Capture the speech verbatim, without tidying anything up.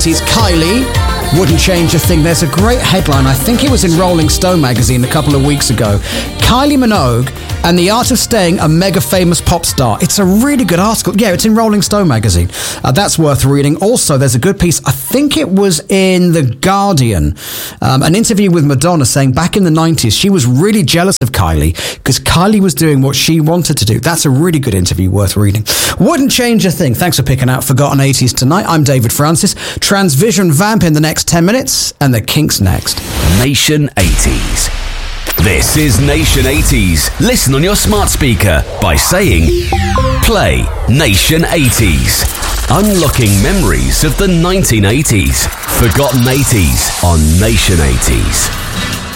eighties. Kylie, Wouldn't Change a Thing. There's a great headline, I think it was in Rolling Stone magazine a couple of weeks ago. Kylie Minogue and the Art of Staying a Mega Famous Pop Star. It's a really good article. Yeah, it's in Rolling Stone magazine. Uh, that's worth reading. Also, there's a good piece, I think it was in The Guardian, um, an interview with Madonna saying back in the nineties, she was really jealous of Kylie because Kylie was doing what she wanted to do. That's a really good interview, worth reading. Wouldn't Change a Thing. Thanks for picking out Forgotten eighties tonight. I'm David Francis. Transvision Vamp in the next ten minutes and the Kinks next. Nation eighties. This is Nation eighties. Listen on your smart speaker by saying, play Nation eighties. Unlocking memories of the nineteen eighties. Forgotten eighties on Nation eighties.